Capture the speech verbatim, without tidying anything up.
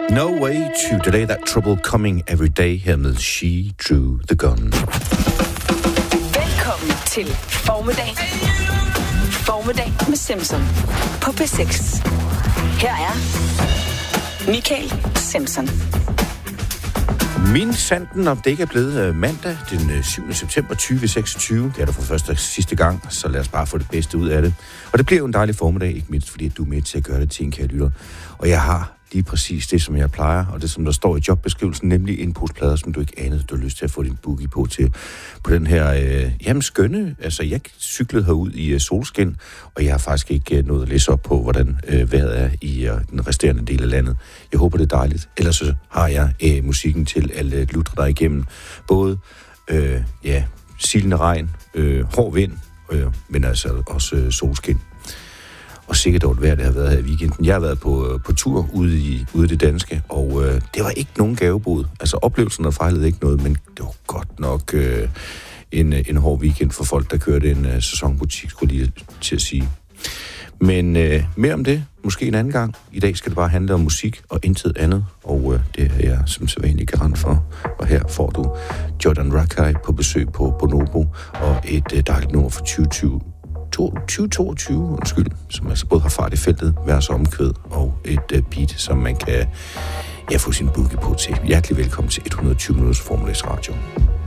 No way to delay that trouble coming every day her med She Drew the Gun. Velkommen til Formiddag. Formiddag med Simpson på P seks. Her er Michael Simpson. Min sanden, om det ikke er blevet mandag den syvende september tyve seksogtyve. Det er der for første og sidste gang, så lad os bare få det bedste ud af det. Og det bliver jo en dejlig formiddag, ikke mindst fordi du er med til at gøre det til en kære lytter. Og jeg har lige præcis det, som jeg plejer, og det, som der står i jobbeskrivelsen, nemlig en pose plader, som du ikke anede, du har lyst til at få din boogie på til. På den her, øh, jamen skønne, altså jeg cyklede herud i øh, solskin, og jeg har faktisk ikke øh, nået at læse op på, hvordan øh, vejret er i øh, den resterende del af landet. Jeg håber, det er dejligt. Ellers så har jeg øh, musikken til at øh, lutre dig igennem. Både, øh, ja, silende regn, øh, hård vind, øh, men altså også øh, solskin. Og sikkert dog vejr, det har været her i weekenden. Jeg har været på, på tur ude i, ude i det danske, og øh, det var ikke nogen gavebod. Altså oplevelsen der fejlede ikke noget, men det var godt nok øh, en, en hård weekend for folk, der kørte en øh, sæsonbutik, skulle lige til at sige. Men øh, mere om det, måske en anden gang. I dag skal det bare handle om musik og intet andet, og øh, det er jeg som sædvanlig garant for. Og her får du Jordan Rakei på besøg på Bonobo, og et øh, dejligt nummer for tyve tyve. tyve toogtyve, undskyld, som altså både har fart i feltet, vers omkvæd og et uh, beat, som man kan ja, få sin boogie på til. Hjertelig velkommen til et hundrede og tyve minutters Formiddags Radio.